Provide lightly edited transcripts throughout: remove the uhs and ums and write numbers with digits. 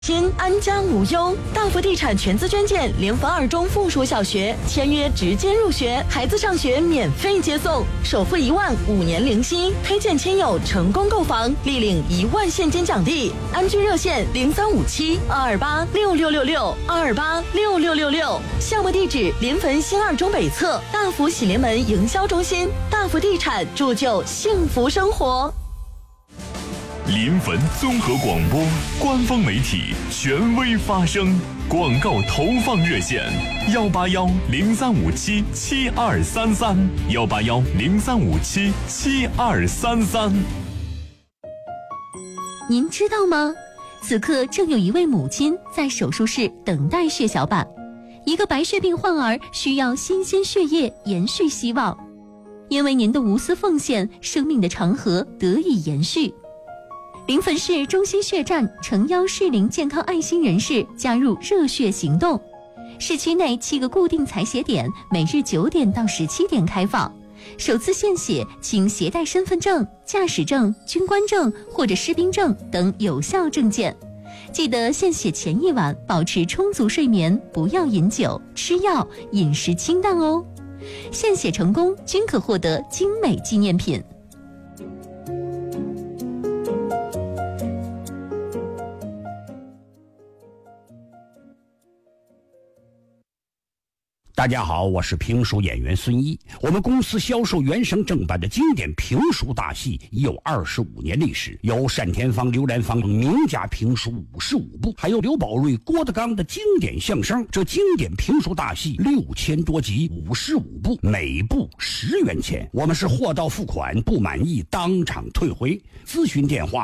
新安家无忧，大福地产全资捐建联防2中附属小学，签约直接入学，孩子上学免费接送，首付1万，5年零息，推荐亲友成功购房，立领1万现金奖励。安居热线0357-228-6666，228-6666。项目地址：临汾新2中北侧大福喜临门营销中心。大福地产铸就幸福生活。 临汾综合广播官方媒体，权威发声。广告投放热线：181-0357-7233，181-0357-7233。 您知道吗？此刻正有一位母亲在手术室等待血小板，一个白血病患儿需要新鲜血液延续希望。因为您的无私奉献，生命的长河得以延续。临汾市中心血站诚邀适龄健康爱心人士加入热血行动。市区内7个固定采血点，每日9点到17点开放。首次献血请携带身份证、驾驶证、军官证或者士兵证等有效证件。记得献血前1晚保持充足睡眠，不要饮酒、吃药，饮食清淡哦。献血成功均可获得精美纪念品。 大家好，我是评书演员孙一。我们公司销售原声正版的经典评书大戏已有25年历史，有单田芳、刘兰芳名家评书55部，还有刘宝瑞、郭德纲的经典相声。这经典评书大戏6000多集，55部，每部10元钱。我们是货到付款，不满意当场退回。咨询电话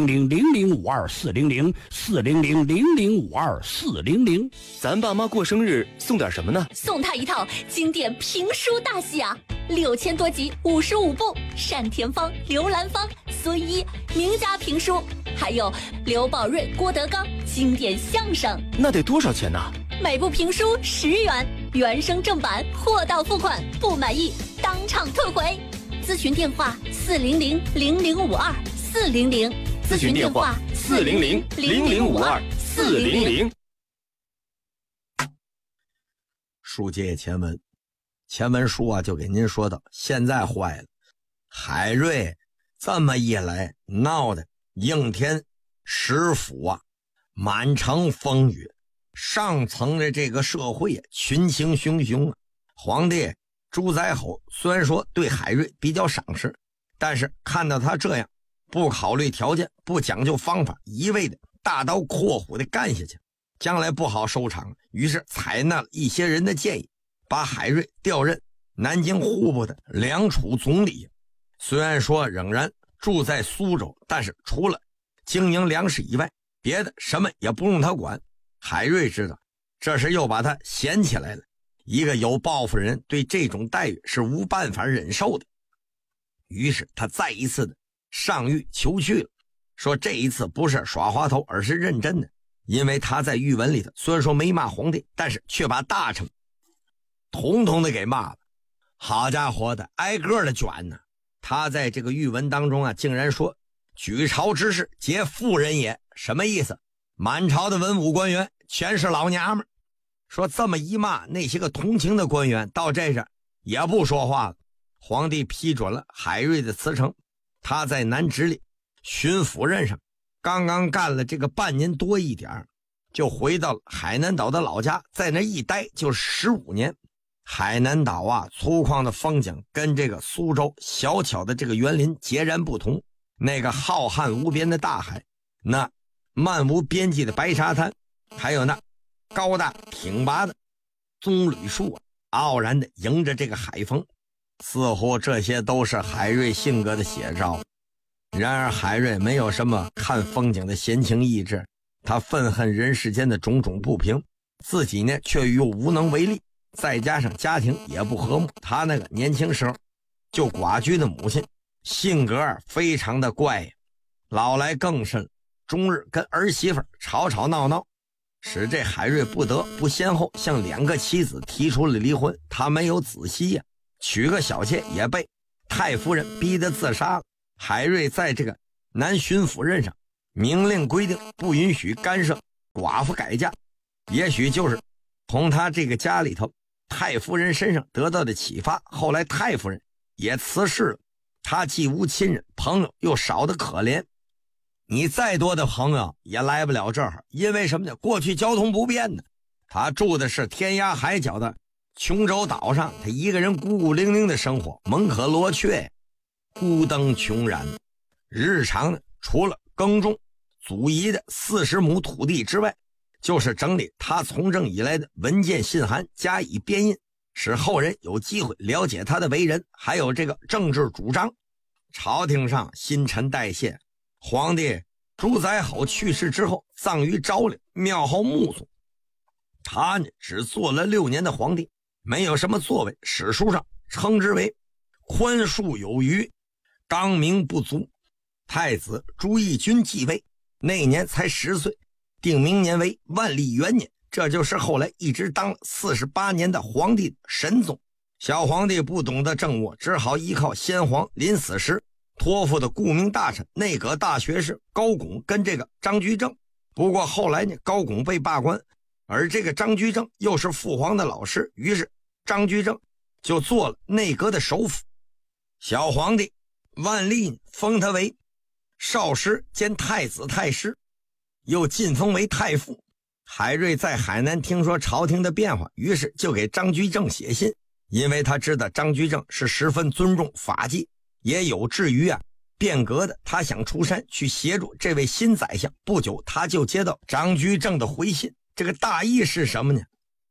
400-0052-400，400-0052-400。 咱爸妈过生日送点什么呢？ 送他一套经典评书大戏啊，6000多集，55部，单田芳、刘兰芳、孙一名家评书，还有刘宝瑞、郭德纲经典相声。 那得多少钱呢？ 每部评书10元，原声正版，货到付款，不满意当场退回。咨询电话400-0052-400， 咨询电话400-0052-400。 书接前文，前文书啊就给您说到，现在坏了，海瑞这么一来，闹得应天石府啊满城风雨，上层的这个社会啊群情汹汹啊。皇帝朱载侯虽然说对海瑞比较赏识，但是看到他这样不考虑条件，不讲究方法，一味的大刀阔斧的干下去，将来不好收场，于是采纳了一些人的建议，把海瑞调任南京户部的粮储总理。虽然说仍然住在苏州，但是除了经营粮食以外，别的什么也不用他管。海瑞知道这是又把他嫌起来了，一个有抱负人对这种待遇是无办法忍受的，于是他再一次的上谕求去了，说这一次不是耍滑头，而是认真的。因为他在谕文里头虽然说没骂皇帝，但是却把大臣统统的给骂了。好家伙的，挨个的卷呢。他在这个谕文当中啊，竟然说举朝之事皆妇人也，什么意思？满朝的文武官员全是老娘们。说这么一骂，那些个同情的官员到这儿也不说话了。皇帝批准了海瑞的辞呈，他在南直隶巡抚任上刚刚干了这个半年多一点，就回到了海南岛的老家，在那一待就是15年。海南岛啊，粗犷的风景跟这个苏州小巧的这个园林截然不同。那个浩瀚无边的大海，那漫无边际的白沙滩，还有那高大挺拔的棕榈树啊，傲然的迎着这个海风，似乎这些都是海瑞性格的写照。然而海瑞没有什么看风景的闲情逸致，他愤恨人世间的种种不平，自己呢却又无能为力，再加上家庭也不和睦，他那个年轻时候就寡居的母亲性格非常的怪，老来更甚，终日跟儿媳妇吵吵闹闹，使这海瑞不得不先后向2个妻子提出了离婚。他没有子息呀，娶个小妾也被太夫人逼得自杀了。海瑞在这个南巡抚任上明令规定，不允许干涉寡妇改嫁，也许就是从他这个家里头太夫人身上得到的启发。后来太夫人也辞世了，他既无亲人，朋友又少得可怜。你再多的朋友也来不了这儿，因为什么呢？过去交通不便呢，他住的是天涯海角的琼州岛上，他一个人孤孤零零的生活，门可罗雀，孤灯穷燃。日常呢，除了耕种祖遗的40亩土地之外，就是整理他从政以来的文件信函，加以编印，使后人有机会了解他的为人，还有这个政治主张。朝廷上新陈代谢，皇帝朱载垕去世之后，葬于昭陵，庙号穆宗。他呢，只做了6年的皇帝，没有什么作为，史书上称之为宽恕有余，刚明不足。太子朱翊钧继位，那年才10岁，定明年为万历元年，这就是后来一直当了48年的皇帝神宗。小皇帝不懂得政务，只好依靠先皇临死时托付的顾命大臣内阁大学士高拱跟这个张居正。不过后来呢，高拱被罢官，而这个张居正又是父皇的老师，于是张居正就做了内阁的首辅。小皇帝万历封他为少师兼太子太师，又晋封为太傅。海瑞在海南听说朝廷的变化，于是就给张居正写信，因为他知道张居正是十分尊重法纪，也有志于变革的，他想出山去协助这位新宰相。不久他就接到张居正的回信，这个大意是什么呢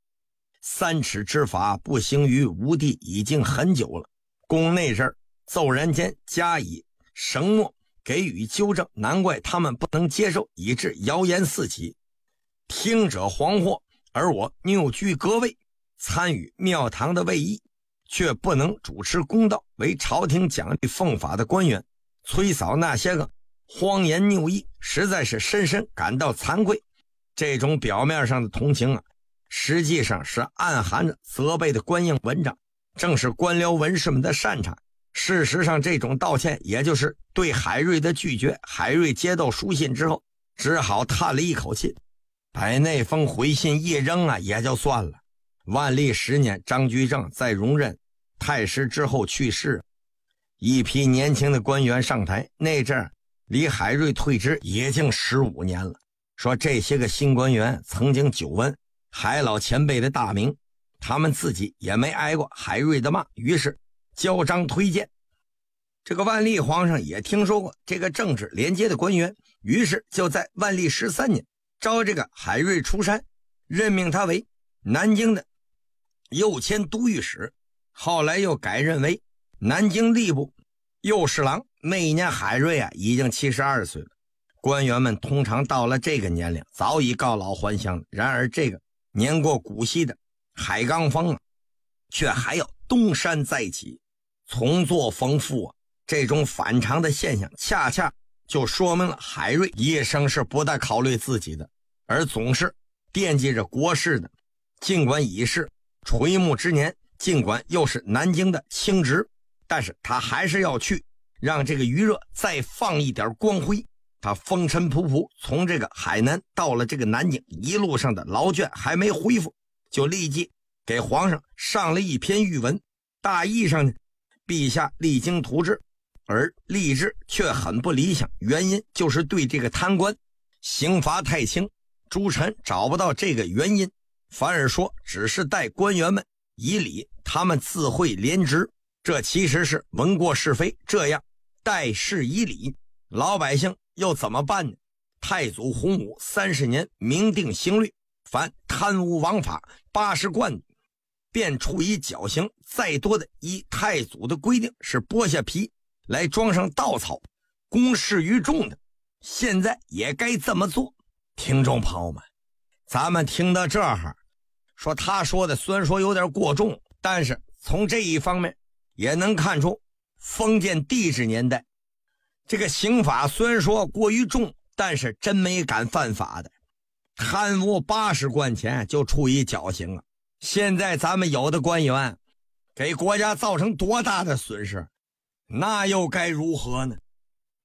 ？3尺之法不行于吴地已经很久了，宫内这儿骤然间加以绳墨给予纠正，难怪他们不能接受，以致谣言四起，听者惶惑。而我拗居阁位，参与庙堂的位议，却不能主持公道，为朝廷奖励奉法的官员，催扫那些个荒言谬议，实在是深深感到惭愧。这种表面上的同情实际上是暗含着责备的官应文章，正是官僚文士们的擅长。事实上，这种道歉也就是对海瑞的拒绝。海瑞接到书信之后，只好叹了一口气，把那封回信一扔也就算了。万历10年，张居正在荣任太师之后去世，一批年轻的官员上台，那阵儿离海瑞退职已经15年了。说这些个新官员曾经久闻海老前辈的大名，他们自己也没挨过海瑞的骂，于是交章推荐。这个万历皇上也听说过这个政治连接的官员，于是就在万历13年招这个海瑞出山，任命他为南京的右迁都御史，后来又改任为南京吏部右侍郎。那一年海瑞已经72岁了。官员们通常到了这个年龄早已告老还乡，然而这个年过古稀的海刚峰却还要东山再起，重作丰富这种反常的现象恰恰就说明了海瑞一生是不大考虑自己的，而总是惦记着国事的。尽管已是垂暮之年，尽管又是南京的清职，但是他还是要去让这个余热再放一点光辉。他风尘仆仆从这个海南到了这个南京，一路上的劳倦还没恢复，就立即给皇上上了一篇谕文。大意上呢，陛下励精图治，而励志却很不理想，原因就是对这个贪官刑罚太轻。诸臣找不到这个原因，反而说只是待官员们以礼，他们自会廉职，这其实是闻过是非。这样待事以礼，老百姓又怎么办呢？太祖洪武30年明定刑律，凡贪污枉法80贯便处以绞刑，再多的依太祖的规定是剥下皮来装上稻草，公示于众的，现在也该这么做。听众朋友们，咱们听到这儿，说他说的虽然说有点过重，但是从这一方面也能看出封建帝制年代这个刑法虽然说过于重，但是真没敢犯法的，贪污80贯钱就处以绞刑了。现在咱们有的官员给国家造成多大的损失，那又该如何呢？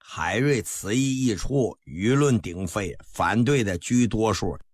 海瑞此意一出，舆论鼎沸，反对的居多数。